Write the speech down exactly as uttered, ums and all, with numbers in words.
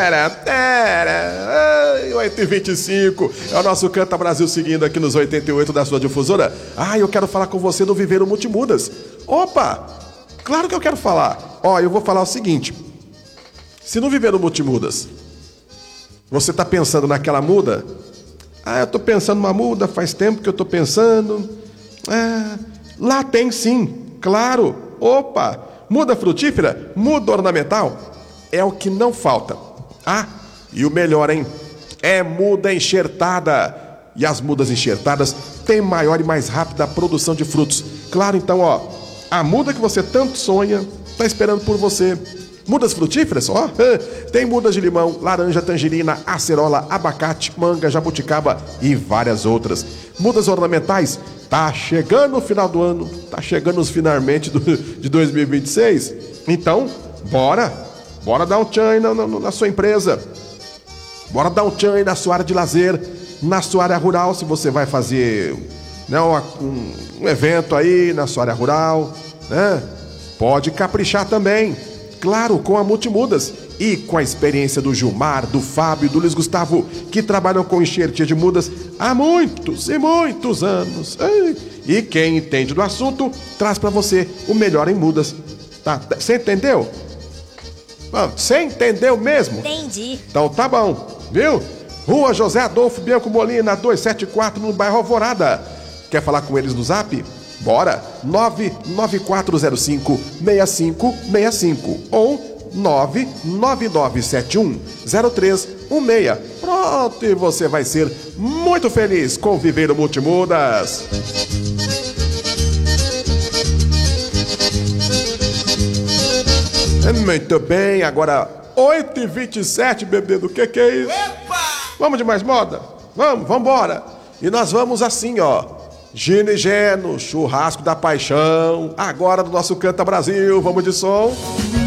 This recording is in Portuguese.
Era, era, oito e vinte e cinco, é o nosso Canta Brasil seguindo aqui nos oitenta e oito da sua difusora. Ah, eu quero falar com você do Viveiro Multimudas. Opa, claro que eu quero falar. Ó, eu vou falar o seguinte. Se no Viveiro Multimudas você tá pensando naquela muda, ah, eu tô pensando numa muda, faz tempo que eu tô pensando. Ah, lá tem sim, claro. Opa, muda frutífera, muda ornamental, é o que não falta. Ah, e o melhor, hein? É muda enxertada. E as mudas enxertadas têm maior e mais rápida produção de frutos. Claro, então, ó, a muda que você tanto sonha tá esperando por você. Mudas frutíferas, ó, tem mudas de limão, laranja, tangerina, acerola, abacate, manga, jabuticaba e várias outras. Mudas ornamentais, tá chegando o final do ano, tá chegando os finalmente do, de dois mil e vinte e seis. Então, bora! Bora dar um tchan aí na, na, na sua empresa. Bora dar um tchan aí na sua área de lazer, na sua área rural, se você vai fazer, né, um, um evento aí na sua área rural, né? Pode caprichar também. Claro, com a Multimudas e com a experiência do Gilmar, do Fábio e do Luiz Gustavo, que trabalham com enxertia de mudas há muitos e muitos anos. E quem entende do assunto traz pra você o melhor em mudas. Tá? Você entendeu? Você entendeu mesmo? Entendi. Então tá bom, viu? Rua José Adolfo Bianco Molina, duzentos e setenta e quatro, no bairro Alvorada. Quer falar com eles no zap? Bora! nove nove quatro zero cinco, seis cinco seis cinco ou nove nove nove sete um zero três um seis. Pronto, e você vai ser muito feliz com o Viveiro Multimudas. Muito bem, agora oito e vinte e sete, bebê, do que que é isso? Opa! Vamos de mais moda? Vamos, vambora! E nós vamos assim, ó, Gino e Geno, churrasco da paixão, agora do nosso Canta Brasil, vamos de som.